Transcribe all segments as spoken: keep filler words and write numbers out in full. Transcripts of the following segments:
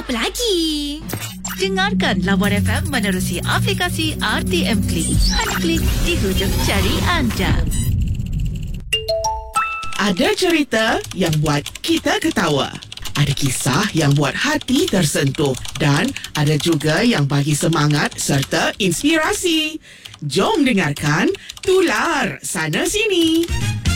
apa lagi? Dengarkan Lawan F M menerusi aplikasi R T M Klik. Hanya klik di hujung jari anda. Ada cerita yang buat kita ketawa. Ada kisah yang buat hati tersentuh. Dan ada juga yang bagi semangat serta inspirasi. Jom dengarkan Tular Sana Sini.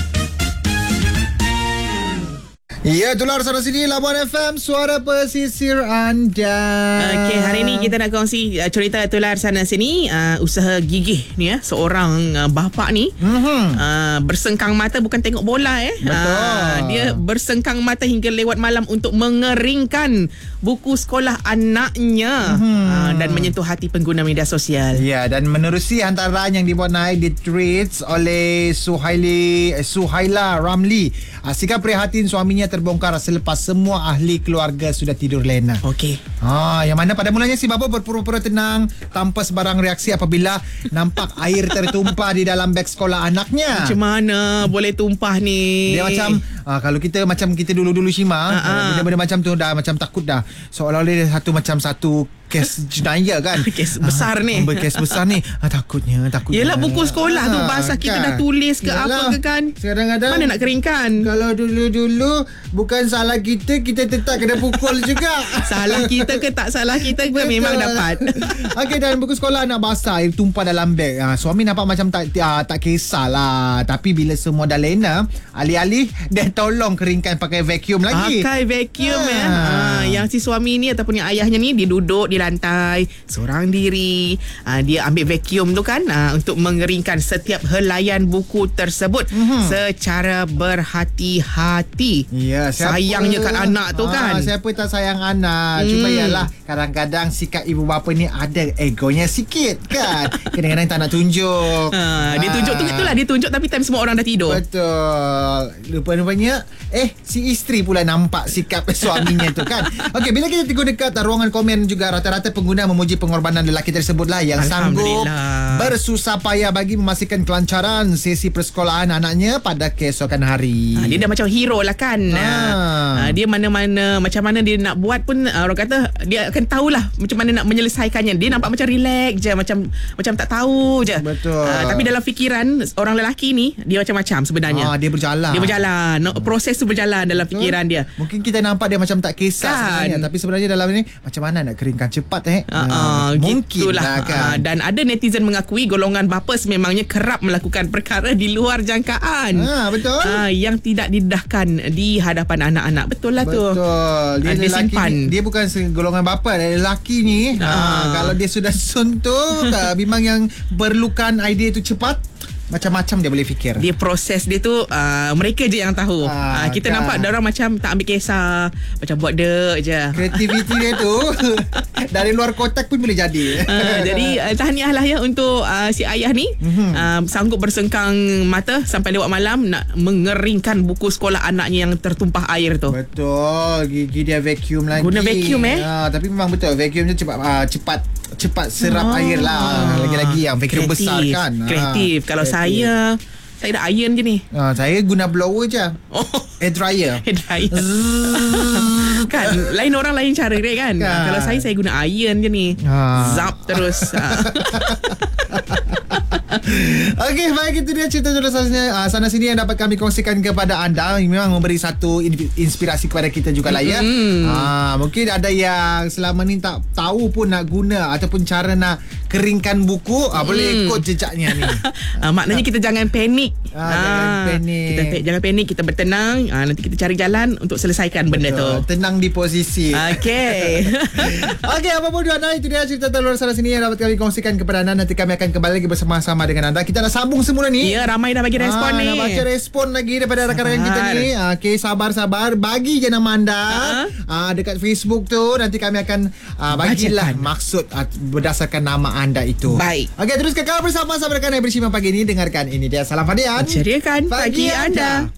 Ya, Tular Sana Sini, Labuan F M, suara pesisir anda. Okey, hari ni kita nak kongsi uh, cerita Tular Sana Sini. uh, Usaha gigih ni ya, seorang uh, bapa ni mm-hmm. uh, bersengkang mata, bukan tengok bola eh. Betul. Uh, dia bersengkang mata hingga lewat malam untuk mengeringkan buku sekolah anaknya mm-hmm. uh, dan menyentuh hati pengguna media sosial. Ya, dan menerusi hantaran yang dibuat naik di tweets oleh Suhaili eh, Suhaila Ramli. uh, Sikap prihatin suaminya terbongkar selepas semua ahli keluarga sudah tidur lena. Okey. Ha, yang mana pada mulanya si bapa berpura-pura tenang tanpa sebarang reaksi apabila nampak air tertumpah di dalam beg sekolah anaknya. Macam mana boleh tumpah ni? Dia macam uh, kalau kita macam kita dulu-dulu Shima, uh-huh. benda-benda macam tu dah macam takut dah. Seolah-olah dia satu macam satu kes jenayah kan. Kes besar ni. Ah, kes besar ni. Ah, takutnya, takutnya. Yelah, buku sekolah tu basah, kita dah tulis ke Yalah, apa ke kan. Kadang-kadang mana nak keringkan? Kalau dulu-dulu bukan salah kita, kita tetap kena pukul juga. Salah kita ke tak salah kita pun memang dapat. Okey, dan buku sekolah anak basah, air tumpah dalam beg. Ha, suami nampak macam tak uh, tak kisahlah. Tapi bila semua dah lena, alih-alih dia tolong keringkan pakai vacuum lagi. Pakai vacuum ha. ya. Ha, yang si suami ni ataupun yang ayahnya ni, dia duduk di lantai seorang diri. Ha, dia ambil vacuum tu kan ha, untuk mengeringkan setiap helaian buku tersebut mm-hmm. secara berhati-hati. Ya, siapa, sayangnya kat anak tu kan. Ha, siapa tak sayang anak? Hmm. Cuma ialah kadang-kadang sikap ibu bapa ni ada egonya sikit kan. Kadang-kadang tak nak tunjuk. Ha, dia tunjuk tu itulah, dia tunjuk tapi time semua orang dah tidur. Betul. Lupa-lupanya eh si isteri pula nampak sikap suaminya tu kan. Okey, bila kita tengok dekat ruangan komen juga, rata-rata pengguna memuji pengorbanan lelaki tersebutlah yang sanggup bersusah payah bagi memastikan kelancaran sesi persekolahan anaknya pada keesokan hari. Ha, dia dah macam hero lah kan. Ha. Ha, dia mana-mana macam mana dia nak buat pun uh, orang kata dia akan tahulah macam mana nak menyelesaikannya. Dia nampak macam relax je, macam macam tak tahu je. Betul. Uh, tapi dalam fikiran orang lelaki ni dia macam-macam sebenarnya. Ha, dia berjalan. Dia berjalan. No, proses tu berjalan dalam fikiran dia. Mungkin kita nampak dia macam tak kisah kan sebenarnya, tapi sebenarnya dalam ni macam mana nak keringkan cepat eh. Uh, uh, mungkin lah kan. Uh, dan ada netizen mengakui golongan bapa sememangnya kerap melakukan perkara di luar jangkaan. Ha, betul. Uh, yang tidak didedahkan di hadapan anak-anak. Betul lah tu. Betul. Dia, uh, dia simpan. Ni, dia bukan golongan bapa. Lelaki ni uh. Uh, kalau dia sudah suntuk uh, memang yang perlukan idea tu cepat, macam-macam dia boleh fikir. Dia proses dia tu uh, mereka je yang tahu. uh, Kita kan nampak diorang macam tak ambil kisah, macam buat dek je. Kreativiti dia tu dari luar kotak pun boleh jadi. uh, Jadi uh, tahniah lah ya untuk uh, si ayah ni mm-hmm. uh, sanggup bersengkang mata sampai lewat malam nak mengeringkan buku sekolah anaknya yang tertumpah air tu. Betul. Gigi dia vacuum lagi. Guna vacuum eh uh, Tapi memang betul, vacuum tu cepat uh, cepat cepat serap oh. air lah. Lagi-lagi yang vacuum kreatif. besar kan. Kreatif. Kalau kreatif. Saya Saya dah iron je ni. uh, Saya guna blower je. Oh. Air dryer. Air dryer. Kan lain orang lain cara dia kan, kan. Kalau saya Saya guna iron je ni. ha. Zap terus. Okey, baik, itu dia cerita Tular uh, Sana Sini yang dapat kami kongsikan kepada anda. Memang memberi satu inspirasi kepada kita juga lah ya. mm-hmm. uh, Mungkin ada yang selama ni tak tahu pun nak guna ataupun cara nak keringkan buku, uh, boleh ikut jejaknya ni. uh, Maknanya kita jangan panik. uh, uh, Jangan panik kita, Jangan panik, kita bertenang. uh, Nanti kita cari jalan untuk selesaikan benda tu. Tenang di posisi. Okey. Okey, apa pun anda, itu dia cerita Tular Sana Sini yang dapat kami kongsikan kepada anda. Nanti kami akan kembali lagi bersama-sama dengan anda. Kita dah sambung semula ni. Ya, ramai dah bagi respon ha, ni. Dah baca respon lagi daripada rakan-rakan kita ni. Okey, sabar-sabar. Bagi je nama anda. Uh-huh. uh, Dekat Facebook tu. Nanti kami akan uh, bagilah Bacakan. maksud uh, berdasarkan nama anda itu. Baik. Okey, terus kekal bersama-sama rakan yang bersima pagi ni. Dengarkan ini dia Salam Fadian. Ceriakan pagi, pagi anda, anda.